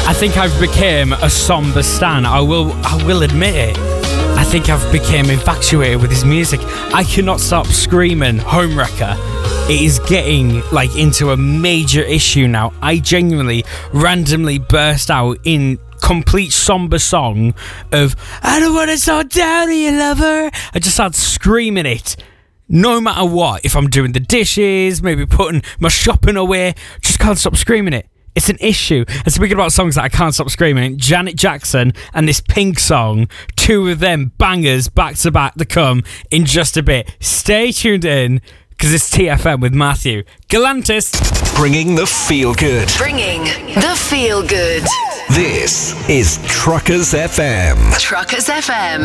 I think I've become a somber stan. I will admit it. I think I've become infatuated with his music. I cannot stop screaming Homewrecker. It is getting into a major issue now. I genuinely randomly burst out in complete somber song of I don't want to slow down you lover. I just start screaming it. No matter what, if I'm doing the dishes, maybe putting my shopping away, just can't stop screaming it. It's an issue. And speaking about songs that I can't stop screaming, Janet Jackson and this Pink song, two of them bangers back to back to come in just a bit. Stay tuned in, because it's TFM with Matthew Galantis. Bringing the feel good. Bringing the feel good. This is Truckers FM. Truckers FM.